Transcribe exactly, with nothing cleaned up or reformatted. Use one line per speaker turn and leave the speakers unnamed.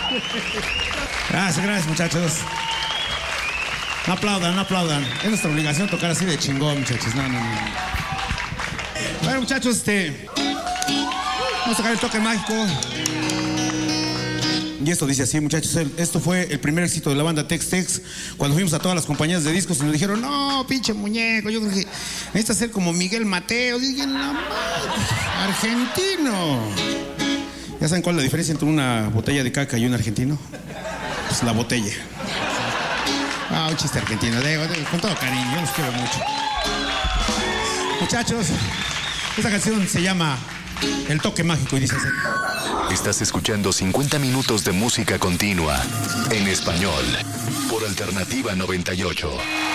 Gracias, gracias, muchachos. No aplaudan, no aplaudan. Es nuestra obligación tocar así de chingón, muchachos. No, no, no. Bueno, muchachos, este... vamos a tocar el toque mágico. Y esto dice así, muchachos. Esto fue el primer éxito de la banda Tex-Tex. Cuando fuimos a todas las compañías de discos y nos dijeron, no, pinche muñeco, yo creo que necesitas ser como Miguel Mateo. Dije, no, argentino. ¿Ya saben cuál es la diferencia entre una botella de caca y un argentino? Pues la botella. Ah, un chiste argentino, digo, digo, con todo cariño, yo los quiero mucho. Muchachos, esta canción se llama El Toque Mágico y dice así.
Estás escuchando cincuenta minutos de música continua en español por Alternativa noventa y ocho.